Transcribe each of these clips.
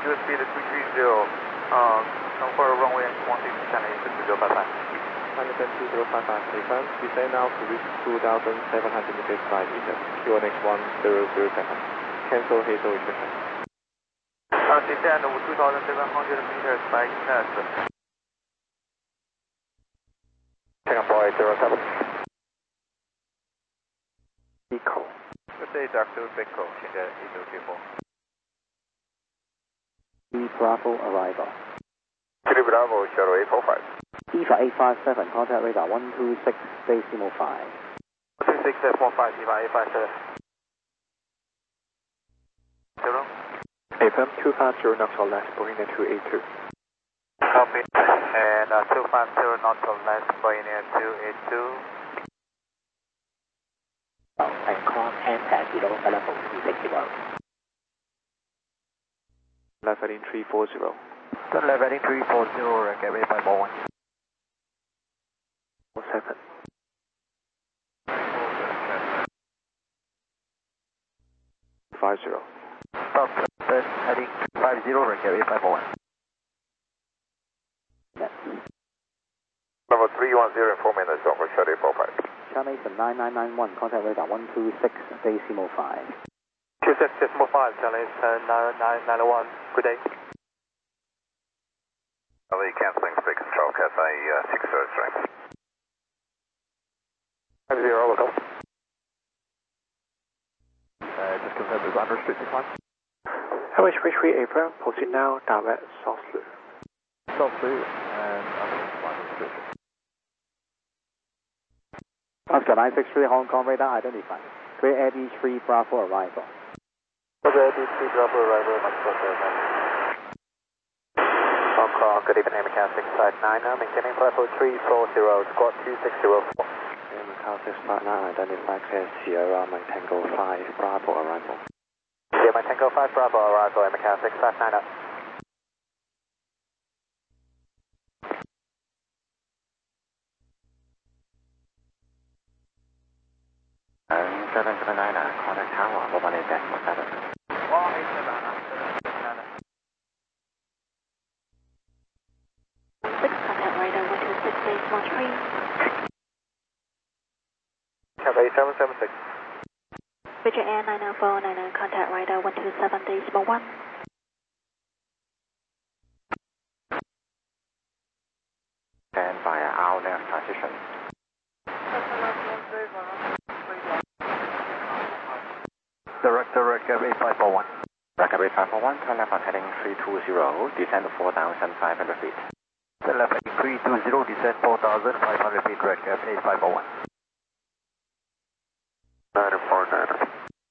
US speed 330, come for runway 16 descend 2055. Understand 2055, confirm. Descend now to reach 2,700 meters by meter. QNX 1007. Cancel Hazel equipment. Descend 2,700 meters by inlet. Singapore 807. Echo. Good day, Dr. Beko, 现在1034。 E Bravo arrival. Kilo Bravo, shuttle 845. EVA 857, contact radar 126, decimal 5. 126.5, EVA 857. Hello? AFM 250 knots or less, Boeing 282. Copy. And 250 knots or less, Boeing 282. And contact below level 360. Left heading 340. Left heading 340, gateway 541. 17. Five zero. Stop, left heading 50, gateway 541. Level 310 in 4 minutes over shuttle 845. Charleston 9991, contact radar 126, decimal 5. 26.5, Charleston 9991, good day. LA canceling speed control, Cathay 603. 50, local. Just confirm it's unrestricted climb. LH33 April, proceed now, direct South Loop. South Loop and unrestricted. Oscar 963, Hong Kong radar identified. Clear Eddie 3 Bravo arrival. Clear Eddie 3 Bravo arrival, much closer. Hong Kong, good evening, Macau 659, maintaining level 340, squad 2604. Macau 659, identified clear Sierra Tango 5 Bravo arrival. Sierra Tango 5 Bravo arrival, Macau 659. And 779, contact tower, 118.7. 6, contact radar 126, base 13. Cathay 776. Bridger Air 90499, contact radar 127, decimal 1. Stand by our nav transition. Direct gateway 541. Gateway 541, turn left on heading 320, descend 4,500 feet. Turn left heading 320, descend 4,500 feet, direct gateway 541. 949.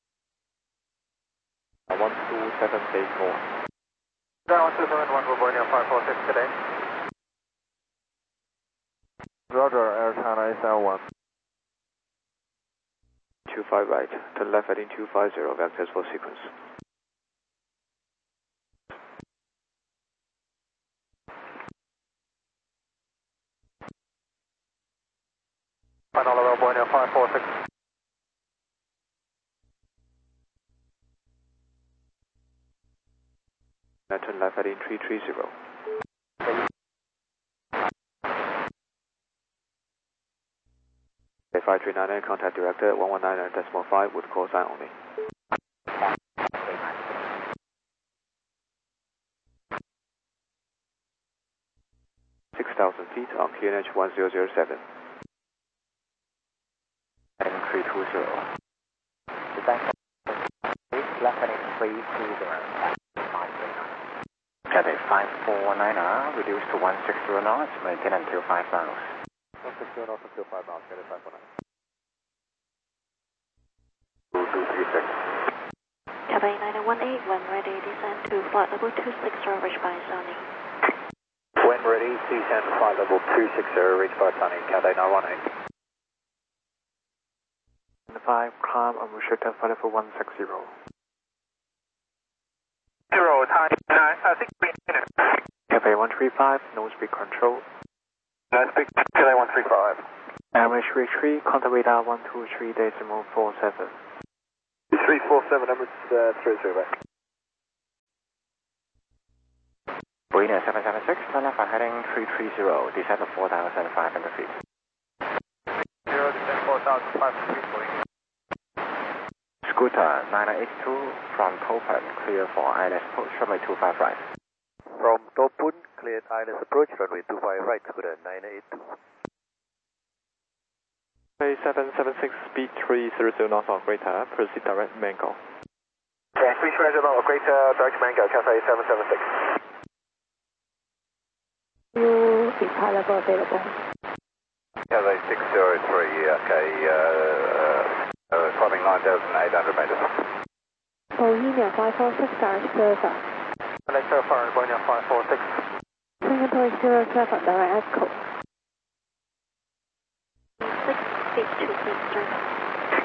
127 base 4. Down 271, we're Borneo 546 today. Roger, Air China 871. 25 right, turn left heading 250, vectors for sequence. Final level Borneo 546. Now turn left heading 330. Okay, 5399, contact director 119.5 with call sign only. 6,000 feet on QNH 1007. Heading 320. Descend left heading 320. Cathay 549, reduced to 160 knots, maintain until 5 miles. 160 knots until 5 miles, Cathay 549. 2236. Cathay 9018, when ready, descend to flight level 260, reach by Sunny. When ready, descend flight level 260, reach by Sunny, Cathay 918. 5, climb unrestricted flight level 160. 0, time 9, I think we hit it. Cathay 135, no speed control. Speak Cathay 135. LH33, contact radar 123.47. 347, Emirates 30, back. India 776, turn left heading 330, descend to 4,500 feet. 0, descend 4,500 feet, boarding. Scooter 982 from Topun, clear for ILS approach, runway 25 right. From Topun, cleared ILS approach, runway 25 right, Scooter 982. Cathay 776, speed 300 knots on greater, proceed direct main call. Okay, 300 knots on greater, direct main call, Cathay 776. Is high level available? Cathay 603, okay, climbing 9,800 metres. Bohemia 546 direct surfer. Direct surfer, Bohemia 546. Singapore 07 direct echo. 6 feet to 3.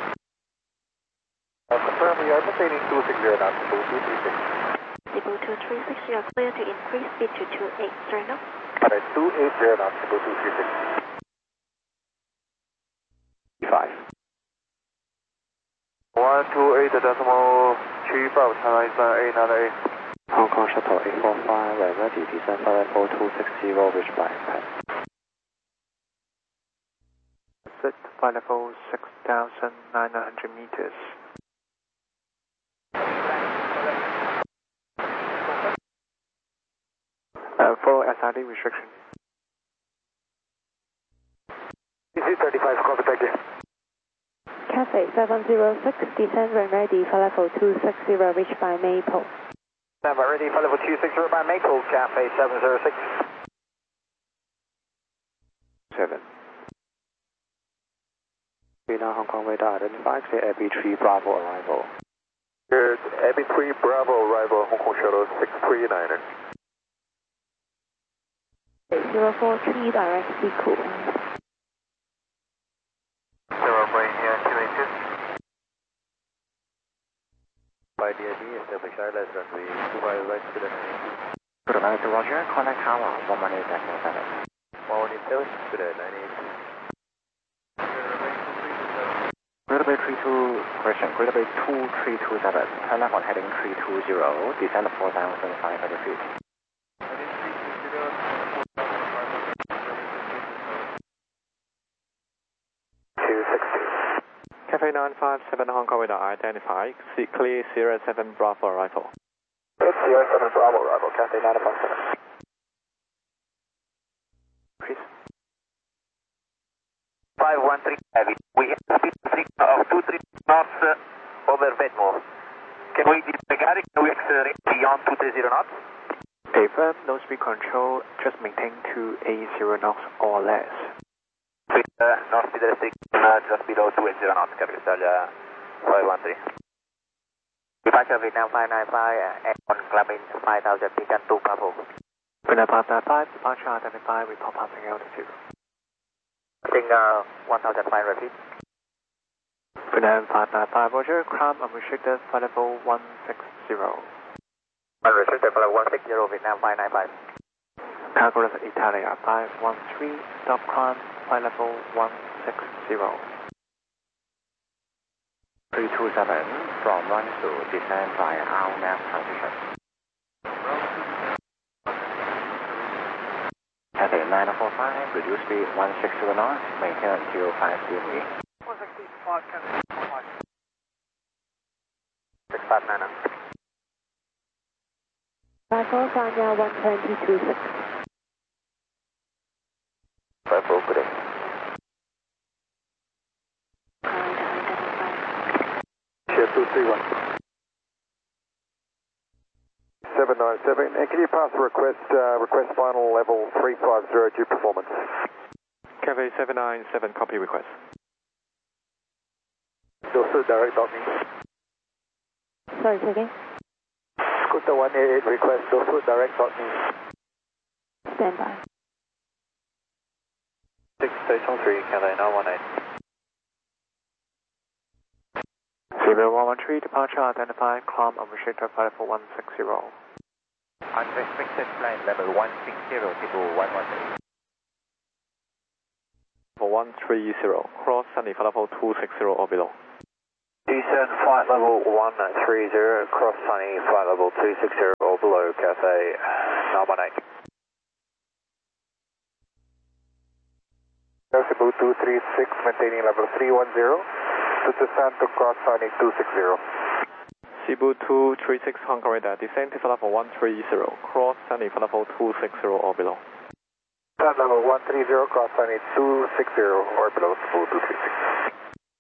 Confirm we are maintaining 260 knots, 236. Debo 236, you are clear to increase speed to 280 knots. Alright, 280 knots, Debo 236. 5. 128.35, China Eastern A98. Hong Kong Shuttle 845, ready, descend for level 260, reach by impact. Set flight level 6,900 meters. Follow SRD restriction. DC-35, copy, thank you. Cathay 706, descend when ready for level 260, reach by Maple. Stand by ready for level 260 by Maple, Cathay 706. 7. Now Hong Kong radar identified, clear AB3 Bravo arrival. Good, AB3 Bravo arrival, Hong Kong Shuttle 639er. 043 direct equal. 0 brain here, 282. By DID, establish ILS runway 25 right, Scooter 982. Good night, Roger, contact tower 118.7. 117, Scooter 982. Greater Bay 32, correction, Greater Bay 2327, turn left on heading 320, descend to 4,500 feet. 260. Cathay 957, Hong Kong radar identified, clear Sierra 7 Bravo arrival. It's Sierra 7 Bravo arrival, Cathay 957. Please. 513 heavy. We have speed of 23 knots over Vedmore. Can we disregard it? Can we accelerate beyond 230 knots? Affirm, no speed control, just maintain 280 knots or less. With no speed restriction, just below 280 knots, Capital Australia 513. Departure Vietnam 595, and climbing 5,000 feet and 2 Bravo. Vietnam 595, departure identified, report passing altitude. Passing 1,500 feet. Vietnam 595, Roger, climb unrestricted flight level 160. Unrestricted flight 160, Vietnam 595. Cargo Italia 513, stop climb, flight level 160. 327, from Ransu, descend via RNAV transition. Cathay 945, reduce speed 160 knots, maintain until 5 CME. 659. 545 now 122.6. 54, good day. Share 231. 797, and can you pass the request final level 350 due performance? Cathay 797, copy request. Dosu direct dot me. Sorry, say again. Scooter 188 request Dosu direct dot me. Stand by. 6 station 3, Cathay 918. 0113, departure identified, climb unrestricted flight level 160. Unrestricted flight level 160 to 113. For 130, cross Sunny flight level 260 or below. Descend flight level 130, cross Sunny flight level 260 or below, Cathay 918. Cebu 236, maintaining level 310, to descend to cross Sonic 260. Cebu 236, Hong Kong radar, descend to level 130, cross Sunny for level 260 or below. Descend level 130, cross Sunny 260 or below, Cebu 236.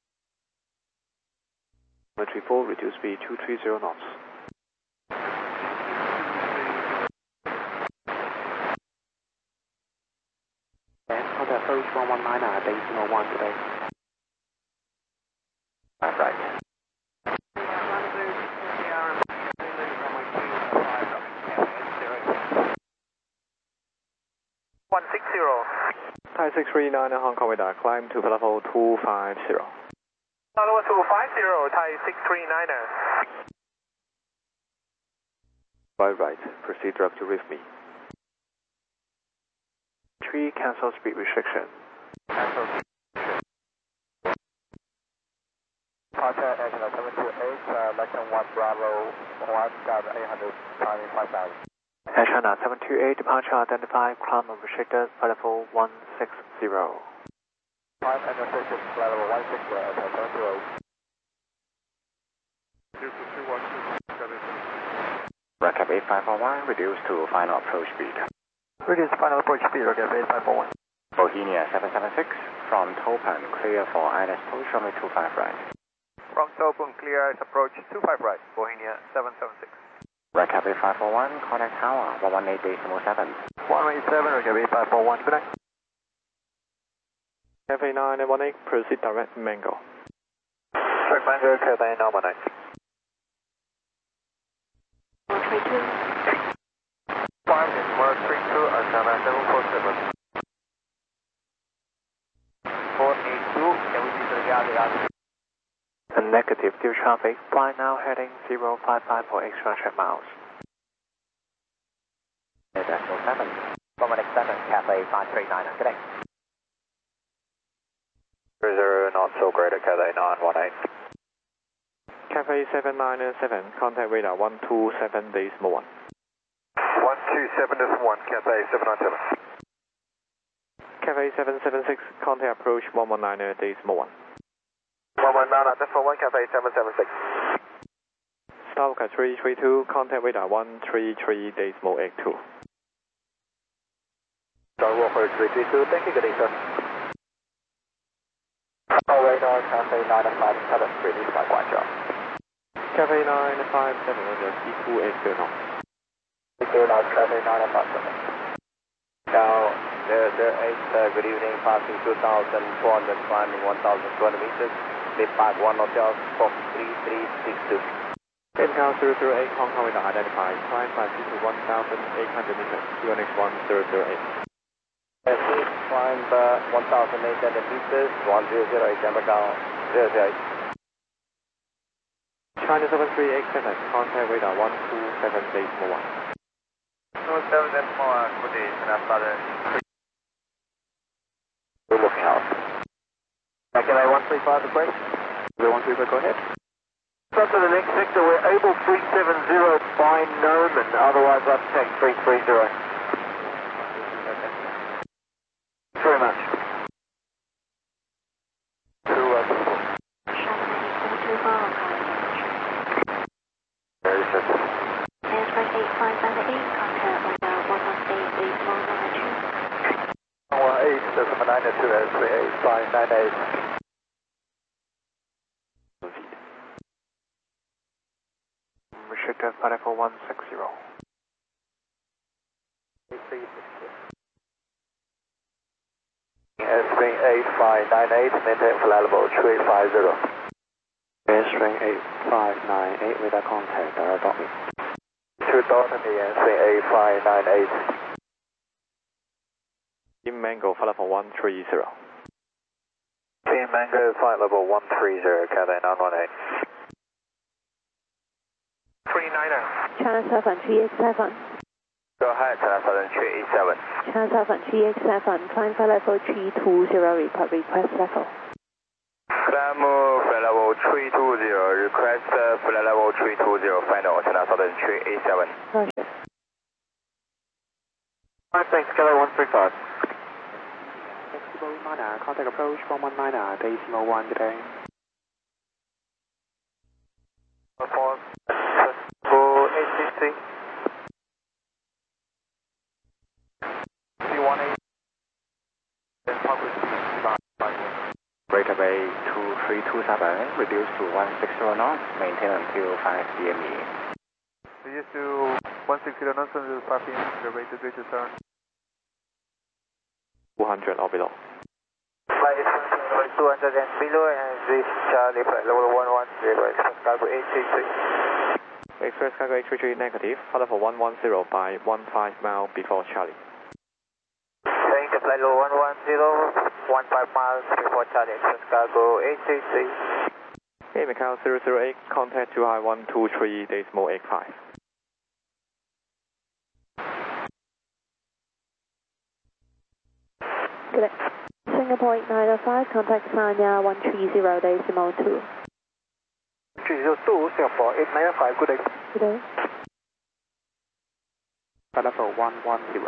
Military 4, reduce speed 230 knots. Contact approach 119, decimal 1 today. Right. 160. Thai 639 Hong Kong radar, climb to level 250. Level 250, Thai 639. Right, proceed direct to with me. 3, cancel speed restriction. Cancel. Contact National 728, Lexington 1 Bravo 1,800, timing 5,000. Air China 728, departure identified, climb restricted, level 160. 5 and associated, level 160, Hotel 720. Recap 8541, reduce to final approach speed. Reduce final approach speed, okay, 8541. Bohemia 776, from Topan, clear for ILS approach, runway 25 right. From Topun, clear ILS approach 25 right, Bohemia 776. Recap 8541, contact tower 118.7. 187, recap 8541, good night. FA 918, proceed direct Mango. Direct Mango, Cathay 919. 132. 5 is 132, Asana 747. 482, can we see the galley? A negative due traffic, fly now heading 055 for extra check miles. Decimal 7. From an extended Cathay 539, good day. Cruiser not so great at Cathay 918. Cafe 797, contact radar 127 decimal 1. 127.1, Cathay 797. Cafe 776, contact approach 119 decimal 1. 119, that's for 1 Cathay 776. Stalker 332, contact radar 133 decimal 82. Star Walker 332, thank you, good day, sir. Radar Cathay 957, release by 1 job. Cafe 957, under C280 knots. Now, Cathay 957. Now, there's 8, good evening, passing 2,400, climbing 1,200 meters. Lift back 1 hotel, 43362. Incal 008, Hong Kong radar identified, climb by to 1,800 meters, QNX 1008. Climb 1,800 meters, 1008, number down, 008. China 7387, contact radar 127 decimal 1. 27 decimal 1, good day, we're looking out. Can I 135 the break? 135, go ahead. So to the next sector, we're able 370 by Noman, otherwise I've checked 330. Very much. Very simple. Airspace 8578, contact radar 118 decimal 92. 118.92 as 38598. Restricted level 160. Airstream 8598, maintain flight level 3850. Airstream 8598, radar contact, Dorothy. 2000, Airstream 8598. In Mango, flight level 130. Team Mango, flight level 130, Cathay 918. 39er. China 7387. Go ahead, China 7387. China 7387, climb flight level 320, request level. Climb flight level 320, request flight level 320, final, China 7387. Roger. Alright, thanks, Cathay 135. Flexible minor, contact approach 119, decimal 1 today. 863. C18. Greater Bay 2327, reduced to 160 knots, maintain until 5 CME. Reduce to 160 knots until 5 p.m. The rate is reach turn. 200 or below. Flight is 200 and below, and this Charlie flight level 110, Express Cargo 833. Express Cargo 833 negative, follow for 110 by 15 mile before Charlie. Saying the flight level 110, 15 miles before Charlie, Express Cargo 833. Hey, Macau 008, contact 2 high 123, decimal 85. Good day. Singapore 895, contact Sanya 130, decimal 2. 302, Singapore 895, good day. Good day. Follow for 110.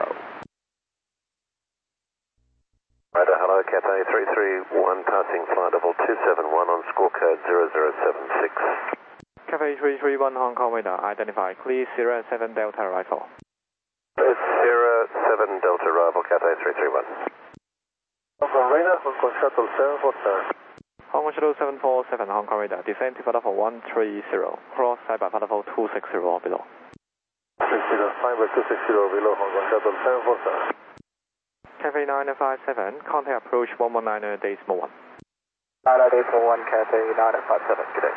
Rider, hello, Cathay 331, passing flight level 271 on scorecard 0076. Cathay 331 Hong Kong radar, identify, clear Sierra 7 Delta arrival. Sierra 7 Delta arrival, Cathay 331. Hong Kong radar, Hong Kong shuttle 747. Hong Kong shuttle 747 Hong Kong radar, descend to follow for 130, cross side by follow for 260 or below. 60, fine by 260 below, Hong Kong shuttle 747. Cathay 957, contact approach 119, decimal 1. 941, Cathay 957, good day.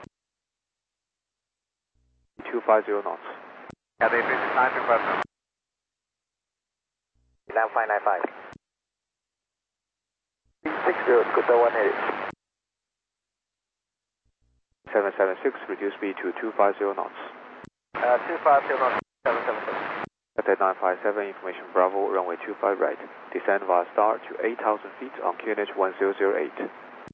250 knots. Cathay 369, 9595. 360, good day 180. 776, reduce speed to 250 knots. 250 knots, 776. Cathay 957, information Bravo, runway 25 right. Descend via star to 8,000 feet on QNH 1008.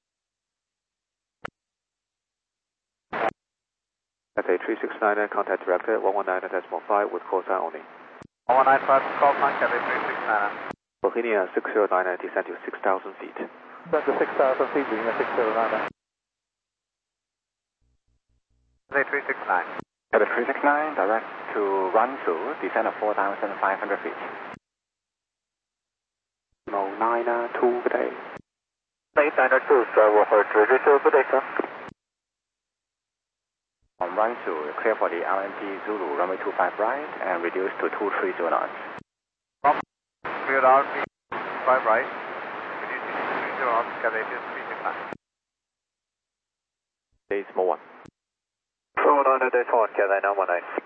Cathay 369, contact director 119.5 with call sign only. 195, call sign, Cathay 369. Bohemia 609, descend to 6,000 feet. Descend to 6,000 feet, being a 609. Cathay 369. Cathay 369, direct to Ransu, descend of 4,500 feet. 992, good day. 892, driver for 322, good day, sir. On Ransu, clear for the RMP Zulu, runway 25 right, and reduce to 230 knots. Clear RMP 5 right, reducing to 230 knots, Cathay 369. Decimal 1. 490-1, Cathay 919.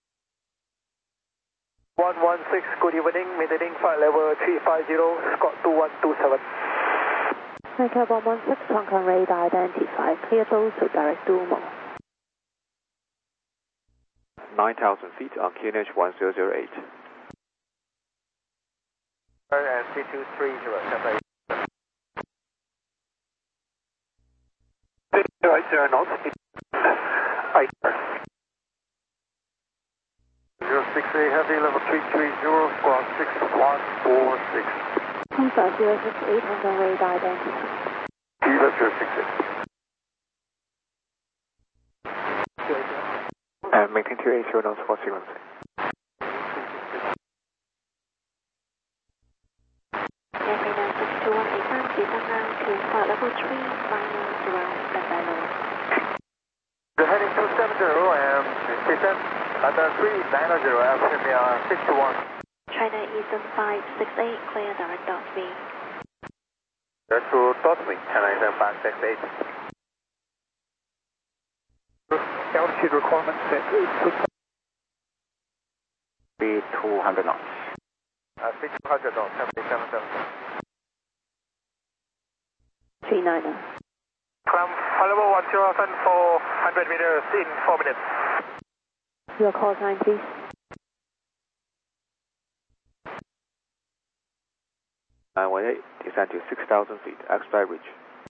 116, good evening, maintaining flight level 350, Scott 2127. Macau 116, Hong Kong radar, identify, clear those to direct Dumo. 9,000 feet on QNH 1008. And C230, Cathay. 80 knots. 8. 068 heavy level 330, squawk 6146. Alpha 068, Hong Kong radar, identify. Kilo 068. And maintain 280 knots for sequencing. Cathay 962, descend now to flight level 3, final 0, standby low. The heading 270 and descend under 390 and Premier 61. China Eastern 568, clear direct dot V. That's to Dotwing, China Eastern 568. Altitude requirement set. Speed 200 knots. Speed 200 knots, 77. 390. Climb level 107 for 100 meters in 4 minutes. Your call sign, please. Descend to 6,000 feet, expedite reach.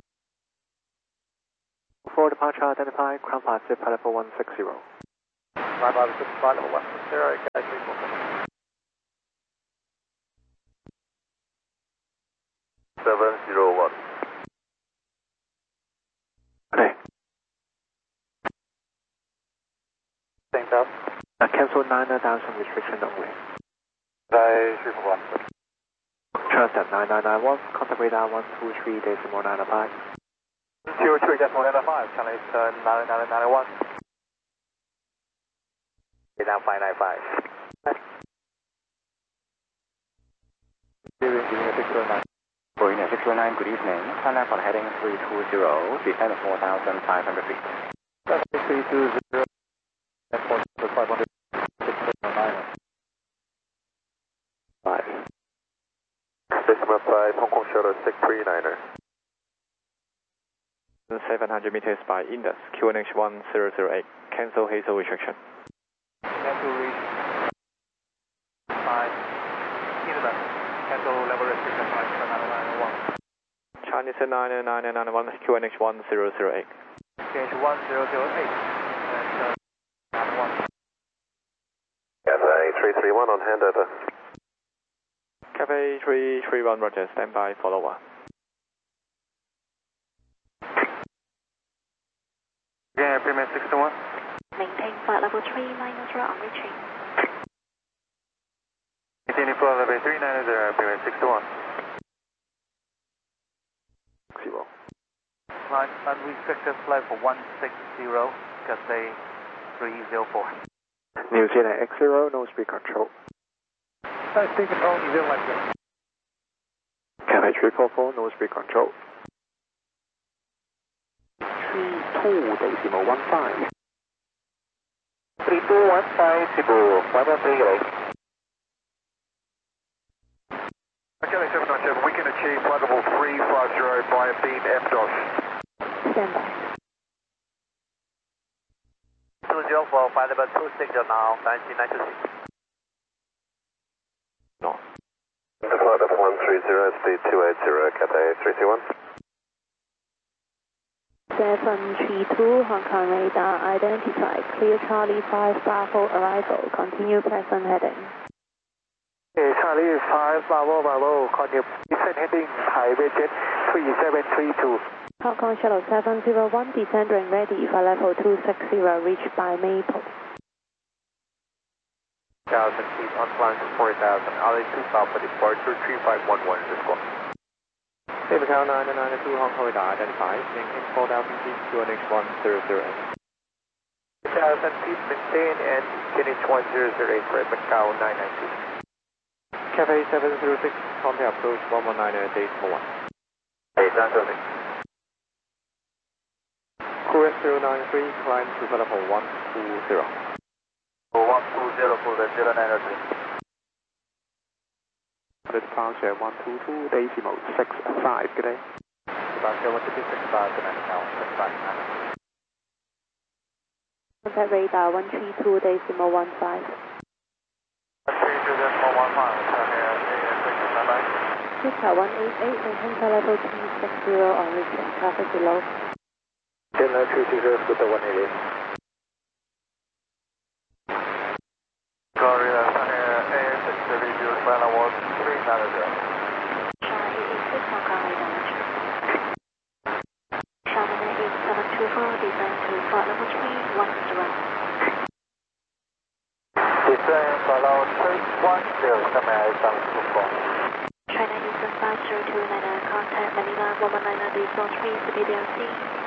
For departure, identify, Crown Pass, pilot for 160. Crown Pass, pilot for 160, guys, 347. Control 9000 restriction only. Transat 9991, contact radar 123.95. 223.95, channel 9991. Vietnam 595. Marina 609, good evening. Turn left on heading 320, descend 4,500 feet. 320, and 4,500, 5. Decimal 5, Hong Kong Shuttle 639er. 700 meters by Indus, QNH 1008, cancel hazel restriction. cancel reach 5, Indus, cancel level restriction 57991. Chinese 991, QNH 1008. QNH 1008, and 91. Cathay 331 on handover. Cafe 331, roger, standby, follower. Yeah, Premier 61. Maintain flight level 3, minus right on reaching. Maintaining flight level 390, Premier 61. 0. Line unrestricted flight for 160, Cathay 304. New Zealand X0, no speed control. Speed control, New Zealand X0. Cathay 344, no speed control. 32.15. 3215, Cebu, 513 relay. Kelly 797, we can achieve flight level 350 via beam FDOS. Standby. 204, flight level 26 now, 19926. No. Flight of 130, speed 280, Cathay 331. 732, Hong Kong radar identified. Clear Charlie 5 Bravo arrival. Continue present heading. Charlie 5 Bravo, continue present heading, highway jet 3732. Hong Kong Shuttle 701, descending ready for level 260, reached by Maple. 1,000 feet on climb to 4,000, RA2 south for departure 3511, this one. Macau 992, Hong Kong radar identified, maintain 4,000 feet, QNH 1008. 1,000 feet maintain and QNH 1008 for Macau 992. Cafe 706, contact approach 119.1. 8906. Course 093, climb to level 120. 120 for the 0903. Departure 122.65, good day. Departure 122.65, good night now, 65. Contact radar 132.15. 132.15, Victor 188, maintain flight level 260 on reaching. Traffic below. Denver 260, Scooter 188. Sorry, AS630, final was 390. Charlie 86, Hong Kong radar. Charlie 8724, descend to flight level 310. Descend follow 310, Shanghai 724. China Eastern 5029, contact Manila 119.3, Civilian C.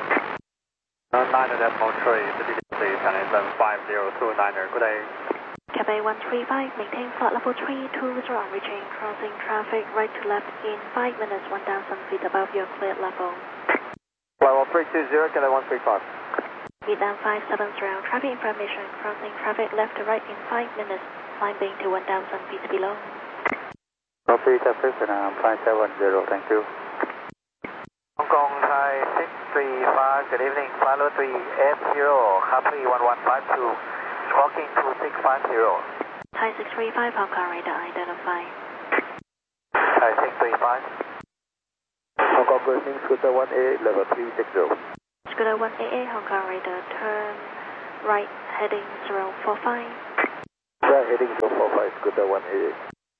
9.3, Civilian C, China 75029, good day. Cathay 135, maintain flight level 320 on reaching, crossing traffic right to left in 5 minutes, 1,000 feet above your cleared level. Flight 1320, Cathay 135. Vietnam 570, traffic information, crossing traffic left to right in 5 minutes, climbing to 1,000 feet below. Copy, Cathay 570, thank you. Hong Kong Thai 635, good evening, flight level 3F0, Capri 1152. Squawking 2650. Thai 635, Hong Kong radar identified. Thai 635. Hong Kong Cruising, Scooter 188, level 360. Scooter 188, Hong Kong radar, turn right heading 045. Right heading 045, Scooter 188.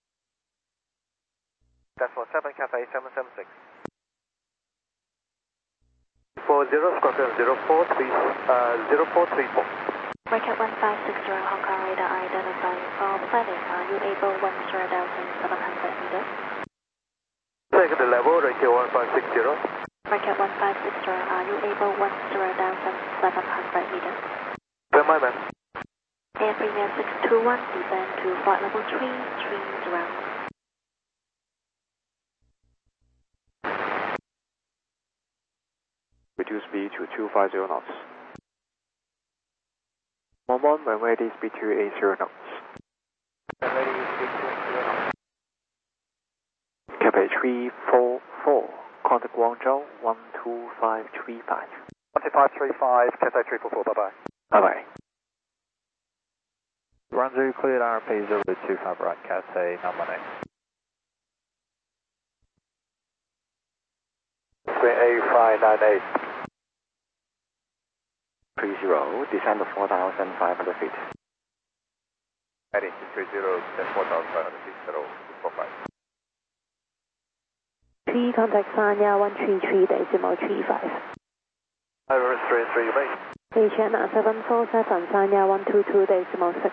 That's for 7, Cathay 776. 40, Squawk 0434. Market 1560 Hong Kong radar identifying for planning. Are you able 10,700 meters? Second level, Market 1560. Market 1560, are you able 10,700 meters? Good, my man. Air Premier 621, descend to flight level 330. Reduce speed to 250 knots. 11, when ready, speed 280 knots. When ready, speed 280 knots. Cathay 344, contact Guangzhou 12535. 12535, Cathay 344, bye-bye. Bye-bye. Runway cleared, RP 025 right, Cathay 918. A598. 30, descend to 4,500 feet. Ready, 30, descend 4,500 feet, 045. T contact Sanya 133.35. Over 33, you may. Asiana 747 Sanya 122.6.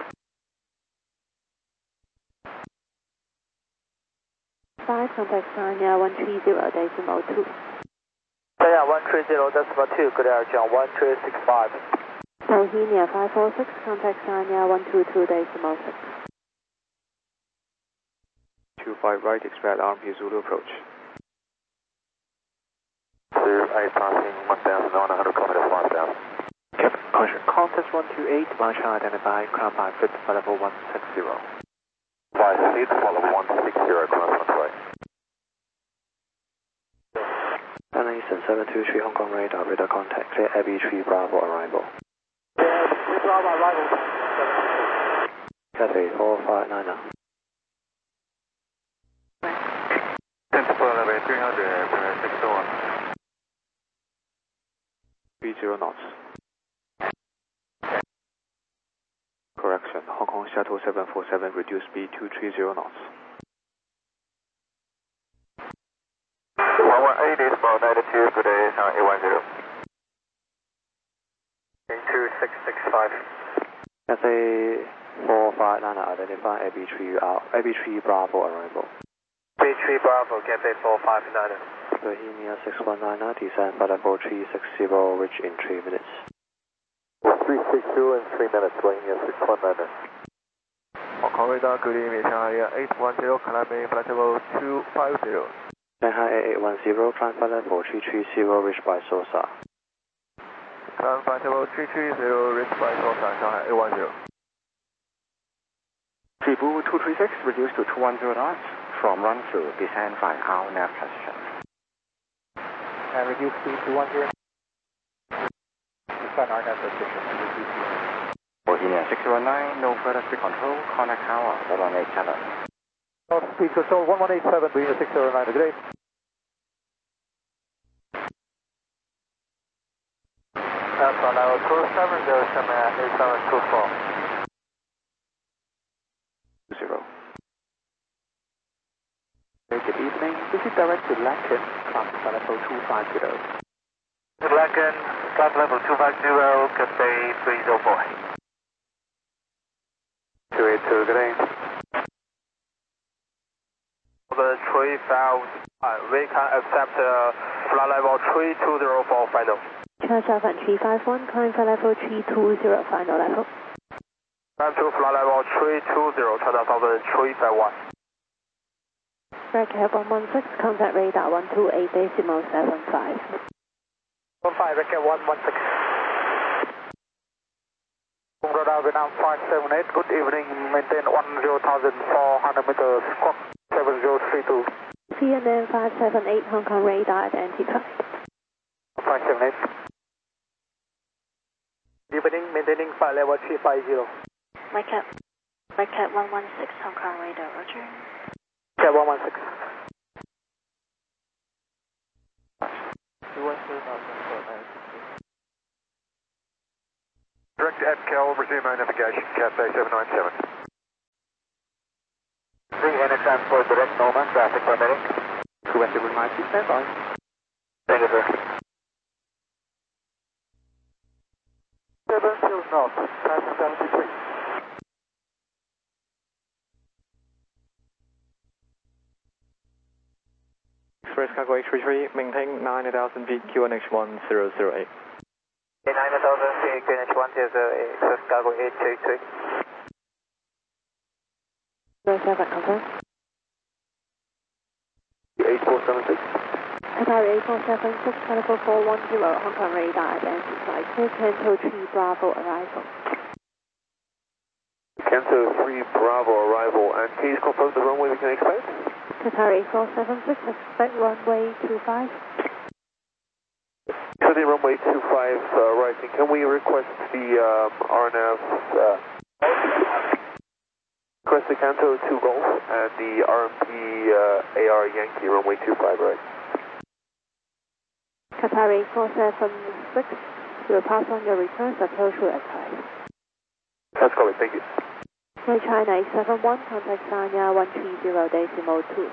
5 contact Sanya 130.2. Sanya 130.2, good air, John 1365. Bohemia 546 contact Sanya 122.6. 25 right, expect RMP Zulu approach. 28 passing 1,100 kilometers, 5,000. Caution, Qantas 128, Marshall identified, crown 5 feet, flight level 160. 5 feet, follow 160, cross runway. Eastern 723 Hong Kong radar, radar contact, clear Abbey 3 Bravo arrival. Yeah, 3 Bravo arrival. Cathay 459. 300, 30 knots. Correction, Hong Kong Shuttle 747, reduce speed 230 knots. 118 is about 92, good day, 810. 2665. Cathay 459, identify Abbey 3 Bravo arrival. B3 Bravo, Cathay 459. Bohemia 619, descend flight level 360, reach in 3 minutes. 360 in 3 minutes, Bohemia 619. Hong Kong radar, good evening, Shanghai 810, climbing flight level 250. Shanghai 8810, climb flight level 330, reached by SOSA. Climb flight level 330, reached by SOSA, Shanghai 810. Cebu 236, reduce to 210 knots. From run through, descend 5 hour nav transition. And reduce speed to 10. Descend our nav transition. Bohemia 619, no further speed control, contact tower 1187. North speed control 1187, Bohemia 609, good day. That's on level 2707 8724. 0. Good evening, this is direct to Lacan, climb flight level 250. Lacan, flight level 250, Cathay 304. 282, good day. The 3000, we can accept flight level 3204 final. Charge 351, climb flight level 320 final level. Climb to flight level 320, 20,351. Racket 116, contact radar 128.75. 15, Racket 116. Radar Vietnam 578, good evening, maintain 10,400 meters, squawk 7032. CNN 578, Hong Kong radar identified. 578. Evening, maintaining flight level 350. Racket 116, Hong Kong radar, roger. Racket 116. Direct to Cal, resume our navigation, Cathay 797. Any transport direct, Norman, traffic permitting. Request remind, please stand by. Thank you, sir. 7 still north. Express Cargo 833, maintain 9,000 feet, QNH 1008. 9,000 feet, QNH 1008, Express Cargo 833. 07, confirm. 8476. Qatar 8476, California 410, Hong Kong radar identified. Canto 3 Bravo arrival. Canto 3 Bravo arrival, and please confirm the runway we can expect? Qatar 8476, expect runway 25. Setting runway 25 rising, can we request the RNAV, request the Canto 2 Golf and the RMP AR Yankee runway 25 right? Qatar 8476, will pass on your returns, approach will advise. That's correct, thank you. Flight China 871, contact Sanya 130.2.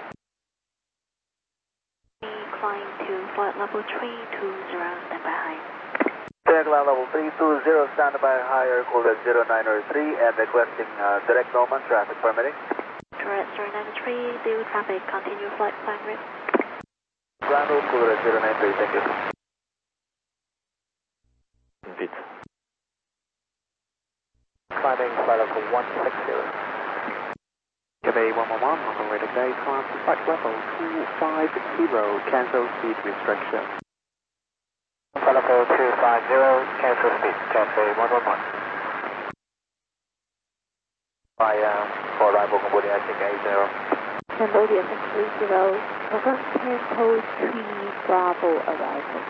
Climb to flight level 320, stand by high. Clear climb level 320, stand by higher, call at 0903 and requesting direct normal traffic permitting. Direct 0903, due traffic, continue flight plan route. Ground route, call at 093, thank you. Feet. Climbing flight level 160. Cathay 111, Hong Kong radar today, climb to flight level 250, cancel speed restriction. Flight level 250, cancel speed, Cathay 111. For arrival Cambodia, I think 80. Cambodia 630, confirm Canto 3 Bravo arrival.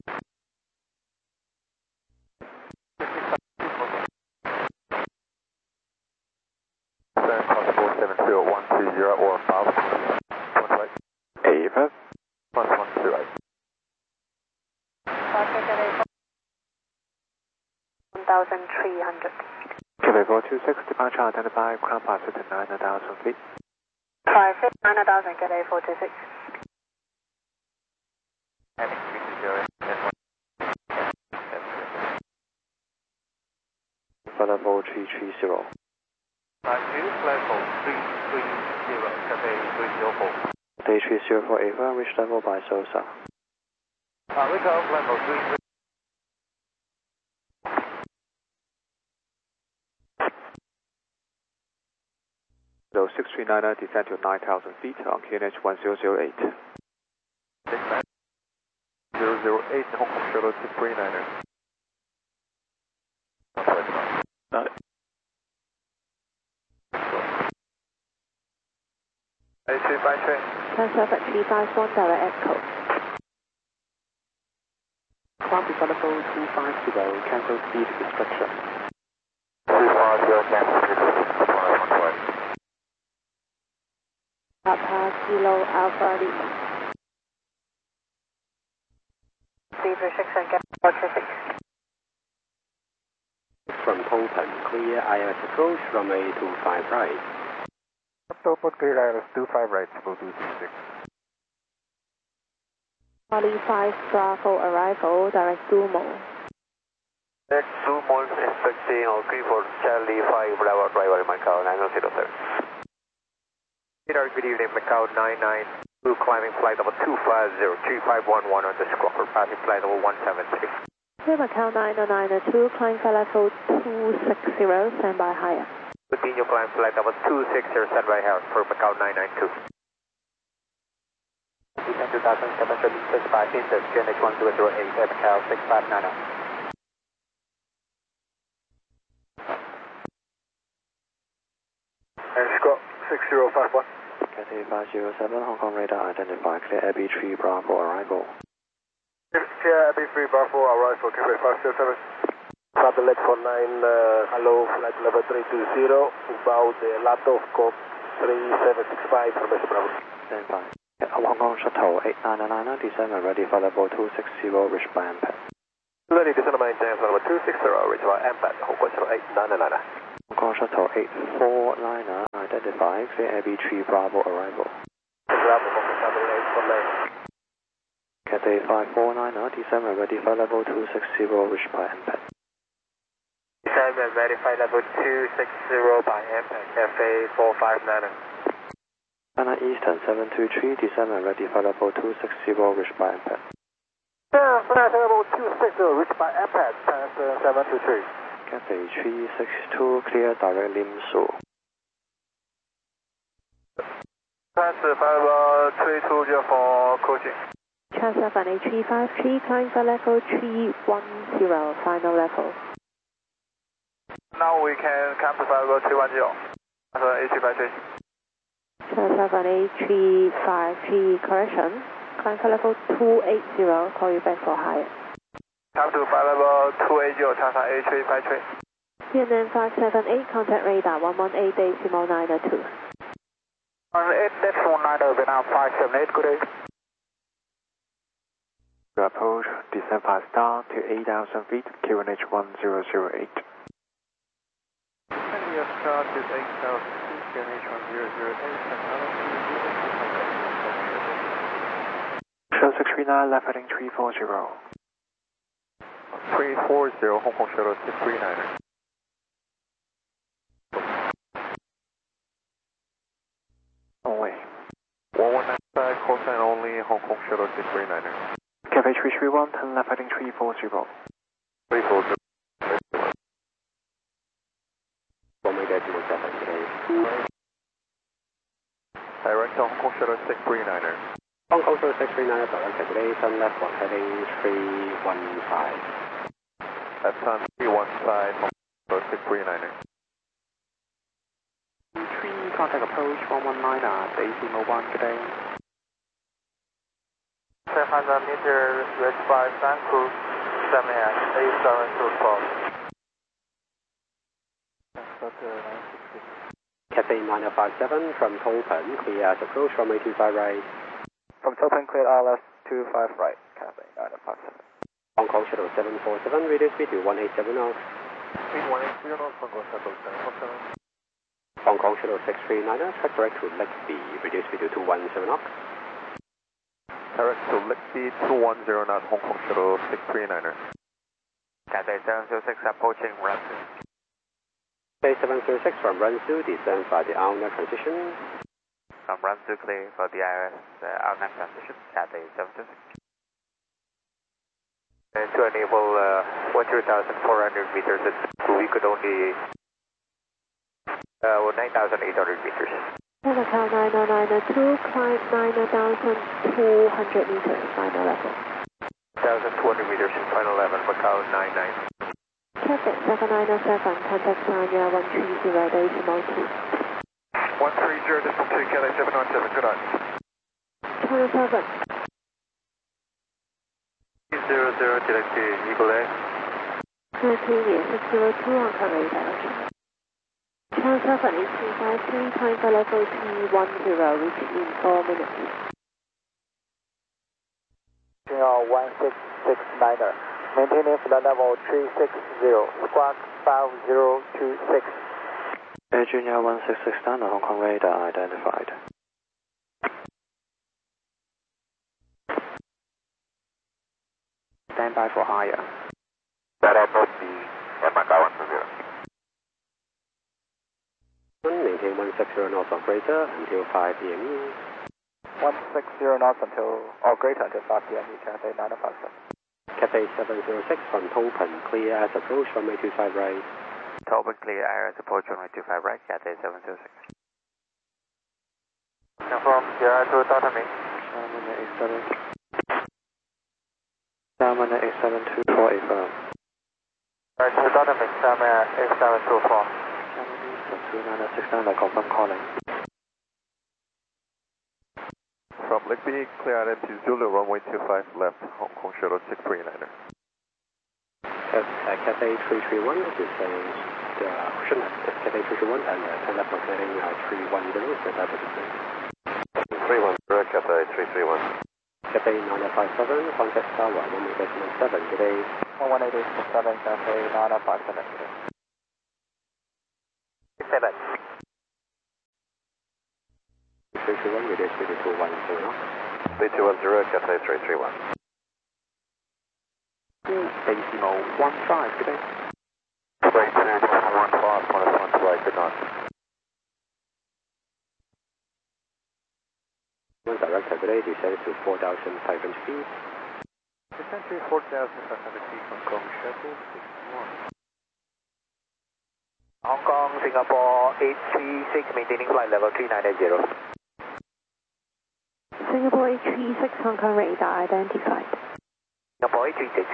Possible 70120 or above. 8. 1128. 1,300. Cathay 426, departure identified, ground pass at 9,000 feet. 9,000, Cathay 426. Flight level 330. Level 330, Cathay 304. Day 304 Ava, reach level by Sosa. Reach out, level 330. Low 639er, descend to 9,000 feet on QNH 1008. 008, Hong Kong Shuttle 639er. Got it. Transfer 351, direct echo. Climb to flight level 250, cancel speed restriction. 250, cancel speed restriction. Papa Kilo Alpha Lima. Speed restriction, Cathay 426. From open, clear ILS approach, runway 25 right. Open clear ILS 25 right, level 236. Charlie 5 Bravo arrival, direct Dumo. Next 2 months expecting okay for Charlie 5 Bravo arrival in Macau 907. Good evening, Macau 992, climbing flight level 250, 3511 on the Squawker, passing flight level 173. Clear Macau 992, climb flight level 260, stand by higher. Continue climb flight level 260, stand by higher for Macau 992. 2007 65 meters, QNH 1008, Air Macau 6590. And Scott 6051. Cathay 507, Hong Kong radar identified, clear Abbey 3 Bravo arrival. Clear Abbey 3 Bravo arrival, Cathay 507. Satellite 49, hello, flight level 320, about the Latov Code 3765 from Mr. Bravo. Stand by. Hong Kong Shuttle 899, descend and ready for level 260, reach by MPAD. Ready, descend and maintain flight level 260, reach by MPAD, Hong Kong Shuttle 899. Hong Kong Shuttle 849, identified, clear Abbey 3 Bravo arrival. Bravo, Hong Kong Shuttle 849. Cathay 549, descend and ready for level 260, reach by MPAD. Descend and ready flight level 260 by MPAD, FA 459. China Eastern 723, descend and ready for level 260, reached by impact. Flight level 260, reached by impact, China 723. Cathay 362, clear direct Lim Su. Transfer flight level 320 for coaching. Transfer for A353, climb for level 310, final level. Now we can come to flight level 310. A353. Transfer for A353, correction. Climb for level 280, call you back for higher. Come to flight level 280, transfer A353. CNN 578, contact radar 118.92. 118.90, Vietnam 578, good day. Approach, descend 5 star to 8,000 feet, QNH 1008. Yes, start is 8,000 feet, QNH 1008. Show 639, left heading 340. 340, Hong Kong Shuttle 639. Only. 1195, call sign only, Hong Kong Shuttle 639. Cathay 331, turn left heading 340. 340. Direct to Hong Kong Shuttle 639. Hong Kong Shuttle 639, direct today, turn left one heading 315. Left turn 315, Hong Kong Shuttle 639. 3, contact approach 119 at decimal 1, good day. 700 meters, reach by San Cruz, 7A724. Cathay 9057 from Tongpen, clear as approach from 825 right. From Topin, clear RLS 25 right, Cathay 9057. Hong Kong Shuttle 747, radio speed to 187 knots. Speed 180 knots, Hong Kong Shuttle 747. Hong Kong Shuttle 639, track direct to Lakesby, radio speed to 217 knots. Direct to Lakesby 210 knots, Hong Kong Shuttle 639. Cathay 706, approaching Ransu. Cathay 706 from Ransu, descend by the Aona transition. From Ransu, clear for the IRS outnet transition, Cathay 706. And to enable 1,400 meters, we could only 9,800 meters. Macau 9092, climb 9,200 meters, final level. 1,200 meters, final level, Macau 99. Cathay 7907, contact Sanya 130, decimal 2. 130, decimal 2, Cathay 717, good on. China 7. 00, direct to Eagle A. Criteria 602 on coverage direction. China 7 A353, climb for level T10, reach in 4 minutes. 1669er, maintaining flight level 360, squawk 5026. Air Junior 1669, Hong Kong radar identified. Stand by for higher. That approach the Macau 10. Maintain 160 knots or greater until 5 PME. 160 knots until, or greater until 5 PME, Cathay 957. Cathay 706 from Tongpen, clear as approach from 825 right. Topin, clear IRS approach from 825 right, Cathay 706. Confirm, Sierra to Delta Me. Salmon 87248 firm. Right to Delta Me, Salmon 8724. 2969, confirm calling. From Lakesby, clear identity Zulu, runway 25 left, Hong Kong Shuttle 639er. Cathay 331, this is cushion at Cathay 331 and turn left for heading 310, set up at the same. 310, Cathay 331. Cathay 9057, contact tower 118.7, good day. 118.7, Cathay 9057, good day. 7. 331, radio speed to 210 knots. Speed 210, Cathay 331. Decimal 15, good day. Right to 15, 1 flight, good night. One director today descends to 4,500 feet. Descend to 4,500 feet, Hong Kong Shuttle 61. Hong Kong, Singapore 836, maintaining flight level 3980. Singapore 836 Hong Kong radar identified. Singapore 836.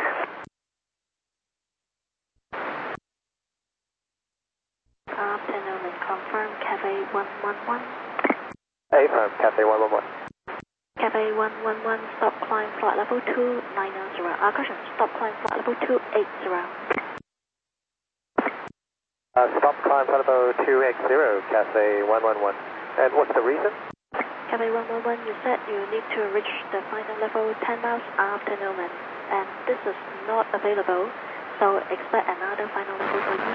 Afternoon and confirm Cafe 111. Affirm, Cafe 111. Cafe 111, stop climb flight level 290. Caution, stop climb flight level 280. Stop climb flight level 280, Cafe 111. And what's the reason? Cafe 111, you said you need to reach the final level 10 miles after Newman, and this is not available, so expect another final level for you.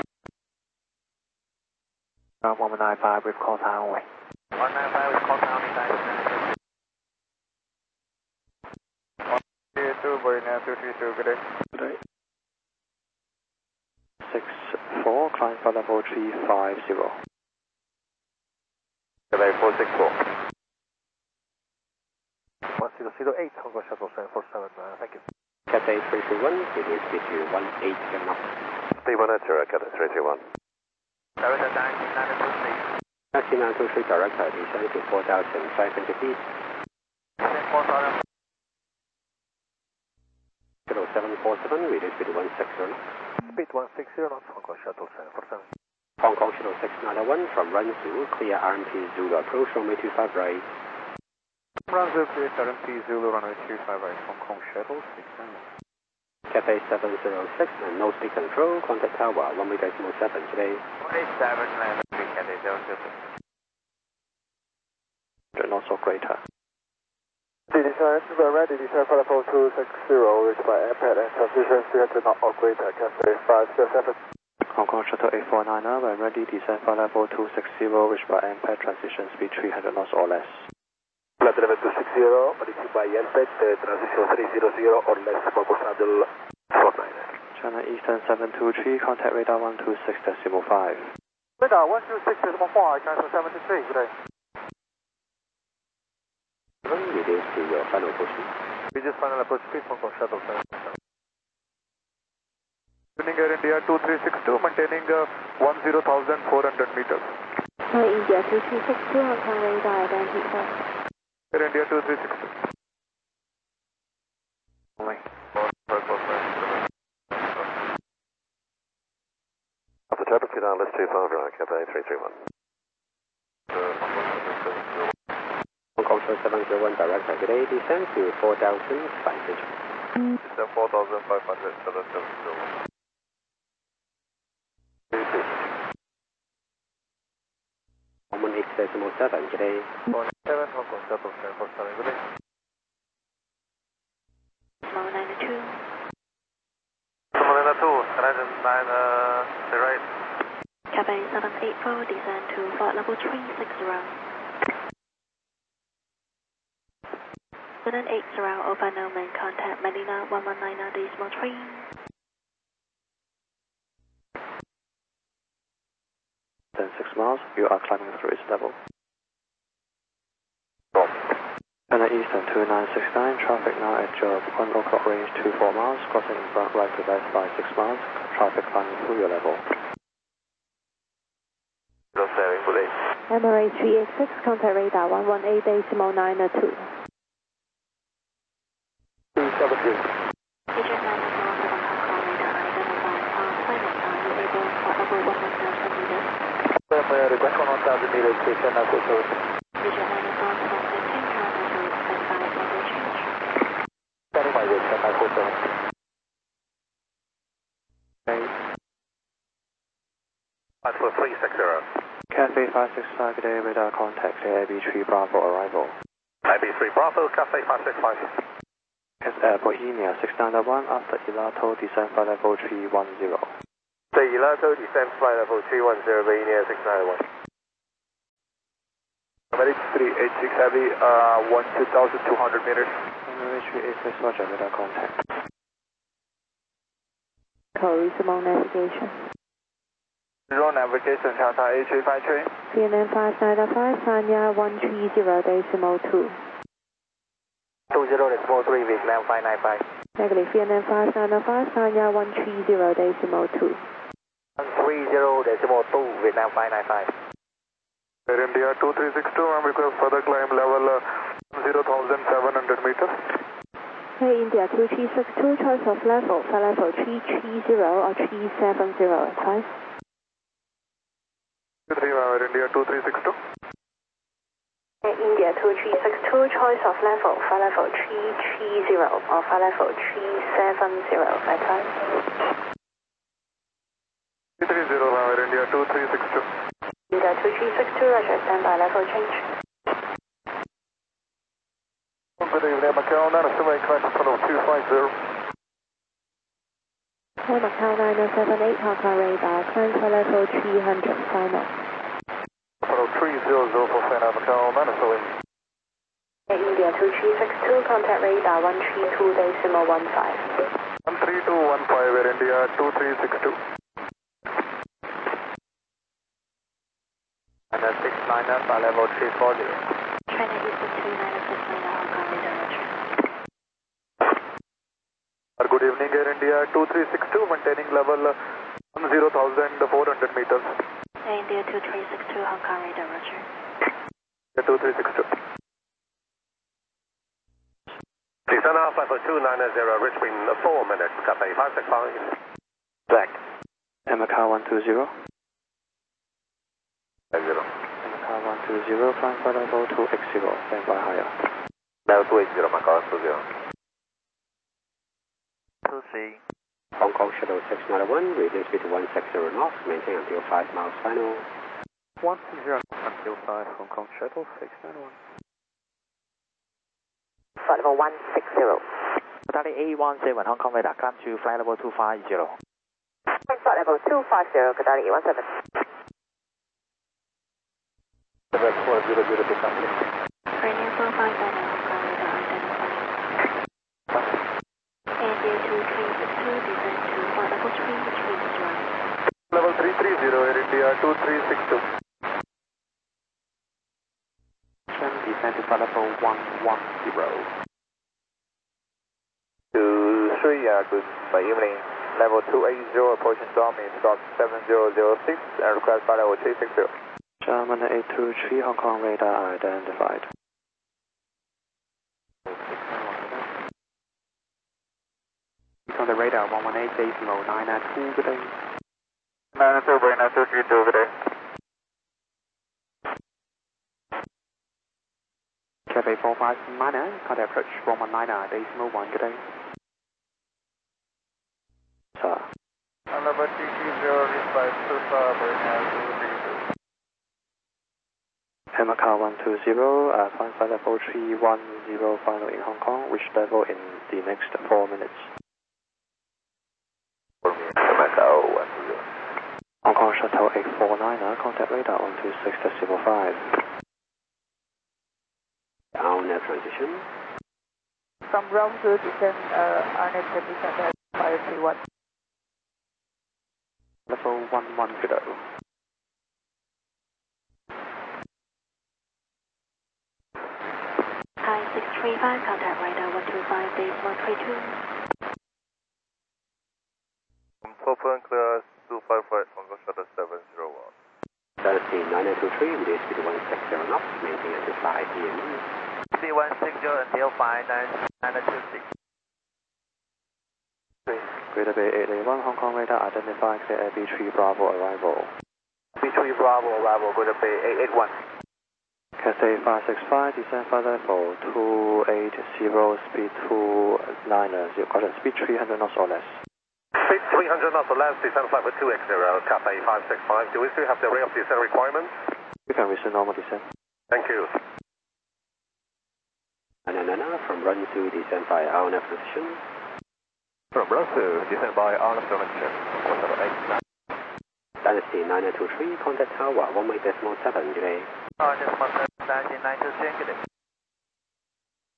195 with call town away. 195 with call town inside. 2 Boeing 232, good day. Good day. 64, climb for level 350. Cafe 464. 1008, Hong Kong Shuttle 747, thank you. Cathay 331, it is speed to 18 knots. Speed 180, Cathay 321. Director 19923. 19923, director descend to 4,500 feet. 4,000. Kilo 747, reduce speed 160. Speed 160 knots, Hong Kong Shuttle 747. Hong Kong Shuttle 691 from Runzu, clear RMP Zulu approach runway 25 right. Runzu clear RMP Zulu runway 25 right, Hong Kong Shuttle 691. Cathay 706 and no speed control, contact tower 1.7 today. 187, Cathay 006. Not so greater. Descent, we're ready, descend for level 260, reached by airpad and transition 300 knot or greater, Cathay 507. Hong Kong Shuttle 849, we're ready, descend for level 260, reached by airpad, transition speed 300 knots or less. Flight level 260, reached by airpad, transition 300 or less, Hong Saddle 49. China Eastern 723, contact radar 126.5. Radar 126.5, cancel 73, good day. Reduce to your final approach speed. Reduce final approach speed, Hong Kong Shuttle 747. Tuning Air India 2362, maintaining 10,400 meters. Air India 2362 Hong Kong radar identified. Air India 2362. After turbulence, down list 25 right, Cathay 331. Hong Kong Shuttle 701 director today descend to 4,500. Descend 4,500, 770. Common 8.7 today. 7 Hong Kong Shuttle 747, good day. Small 92. Small 92, Canadian 9, the right. Cafe 784, descend to flight level 360. 780, over Newman, contact Manila 1199.3. Then 6 miles, you are climbing through its level. China Eastern 2969, traffic now at your 1 o'clock range 24 miles, crossing in front right to left by 6 miles, traffic climbing through your level. Emirates 386, contact radar 118.902. Agent 9 Hong Kong radar identified. Silent, are you able for over 1,000 meters? Request 1,000 meters, station now for service. Agent 9 Hong Kong, maintain current to standby level change. Standing by, station now for service. That's for 360. Cathay 565, good day, radar contact, AB3 Bravo arrival. AB3 Bravo, Cathay 565. Bohemia 691, after Ilato, descend flight level 310. The Ilato, descend flight level 310, Bohemia 691. Emirates 386 Heavy, 12,200 meters. Emirates 386, roger, radar contact. Code remote navigation. Zero navigation, Tata A353. VNM 595, Sanya 130.2. 20.3, Vietnam 595. Negative, VNM 595, Sanya 130.2. 130.2, Vietnam 595. Air India 2362, and request further climb level 0,700 meters. Hey, India 2362, choice of level, flight level 330 or 370, advise. 3 Air India 2362. Hey, India 2362, choice of level, flight level 330 or flight level 370, advise. 330 Air India 2362. India 2362, roger, standby, level change. Good evening, Macau, Nanasawa, crash follow 250. Hey, Macau 9078, Hong Kong radar, climb for level 300, final. Follow 300 for final, Macau, Nanasawa. Hey, India 2362, contact radar 132.15. 13215, Air India 2362. And 69er, flight level 340. China Eastern 2969, Hong Kong radar, roger. Good evening, Air India 2362, maintaining level 0,400 meters. Hey, India 2362, Hong Kong radar, roger. 2362. Descend half level 290, Richmond 4 minutes, Cathay 565. Black. Macau 120. 50. Macau 120, climb for level 280, standby higher. Level 280, Macau 120. 2C. Hong Kong Shuttle 691, radius speed 160 knots, maintain until 5 miles final. 160 until 5, Hong Kong Shuttle 691. Flight level 160. Dali A17, Hong Kong radar, climb to flight level 250. Flight level 250, Kadali A17. Quebec 400, pick up. Premier 457, Hong Kong radar, identified. India 2362, descend to flight level 3, which means right. Level 330, Air India 2362. Descend to flight level 110. 23, good evening. Level 280, approaching storm is stop 7006 and request flight level 360. German 823, Hong Kong radar identified. On the radar 118.992, good day. 92923, good day. Cathay 459, contact approach 119.1, good day. Sir. Level 330, request to start, Brunei 232. Macau 120, climb for level 310, final in Hong Kong, reach level in the next 4 minutes. Macau 120. Hong Kong Shuttle 849, contact radar 126.05. RNAV transition. From ground to descend, RNAV transition at 531. Level 110. Hi 635, contact radar 125.132. Open clear 255, Hong Kong Shuttle 701. Dynasty 9923, radius speed 160 knots, maintain until 5 p.m. C160 until 592. Greater Bay 881, Hong Kong radar identified, clear B3 Bravo arrival. B3 Bravo arrival, Greater Bay 881. Cathay 565, descend flight level 280, speed 290, got a speed 300 knots or less. Speed 300 knots or less, descend flight with 280, Cathay 565. Do we still have the rate of descent requirements? You can resume normal descent. Thank you. Ananana from run to descend by RNAV position. From Russell, descend by RNAV direction. 178. Dynasty 9923, contact tower 1.7, delay. Dynasty 927, good day.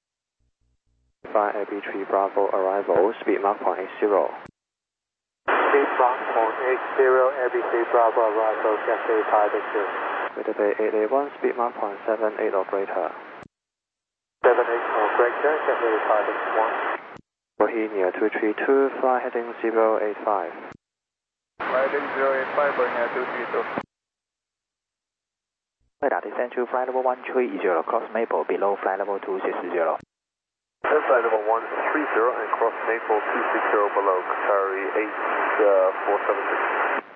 By B3 Bravo arrival, speed Mach 0.80. Deep Rock point 80, ABC Bravo Bravo, Cathay 580. Greater Bay 881, speed mark 0.78 operator. 78 operator, Cathay 581. Bohemia 232, fly heading 085. Heading 085, Bohemia 232. Radar descend to flight level 130, cross Maple, below flight level 260. Flight level 130 and cross Maple 260 below, Qatari 8476.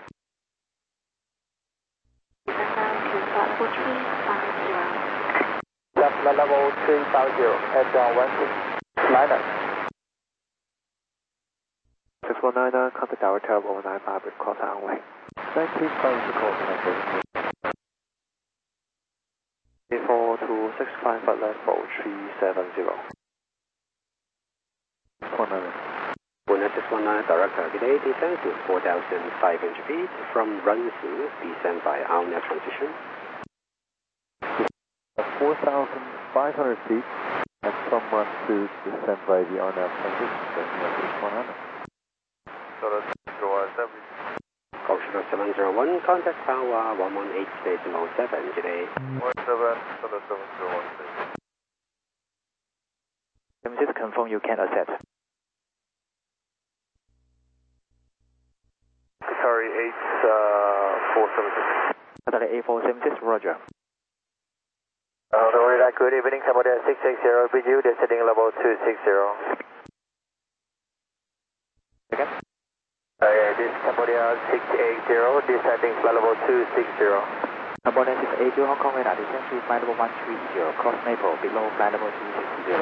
Descend down to flight level 350. Left flight level 350, head down 16. Liner. 6199, contact Delta 195 with cross runway. Thank you, close the call connected. 4265, flight level 370. 619 Director, today descend to 4,500 feet from Runsu, descend by Alna transition. 4,500 feet and from Runsu descend by the RNAV transition. 619. Cultural 701, contact tower 118.7 today. 76 confirm you can accept. Qatari 8476. Qatari 8476, roger. Radar, good evening, Cambodia 660, with you, descending level 260. Again? This is Cambodia 680, descending flight level 260. Cambodia 680, Hong Kong radar descend to flight level 130, cross Maple, below flight level 260.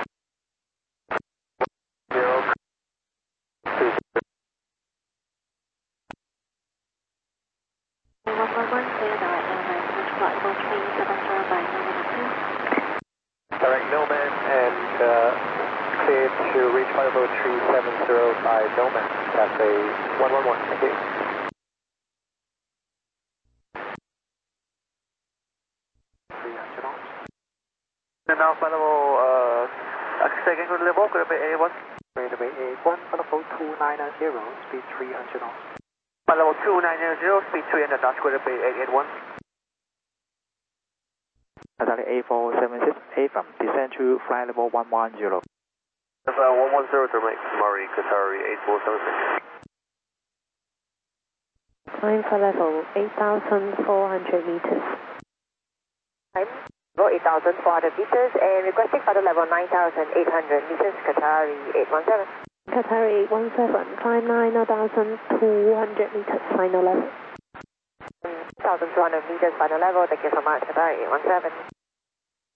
111, clear direct Nomad, reach flight level 370 by Nomad 2. Direct Nomad and cleared to reach flight level 370 by Nomad, Cathay 111, thank you. And now flight level, second good level, Greater Bay A1. Greater Bay 81, flight level 290, speed 300 knots. Flight level 290, speed 300 knots, Greater Bay 881. Qatari 8476, AFM, descend to flight level 110. 110 to make Murray, Qatari 8476. Climb for level 8,400 meters. Climb for 8,400 meters and requesting for the level 9,800 meters, Qatari 817. Qatari 817, climb 9,200 meters, final level. 1,200 meters, final level, thank you so much, Qatari 817.